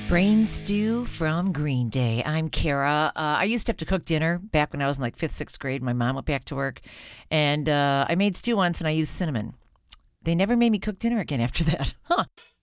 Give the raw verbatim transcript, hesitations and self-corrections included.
Brain Stew from Green Day. I'm Kara. Uh, I used to have to cook dinner back when I was in like fifth, sixth grade. My mom went back to work, and uh, I made stew once, and I used cinnamon. They never made me cook dinner again after that. Huh.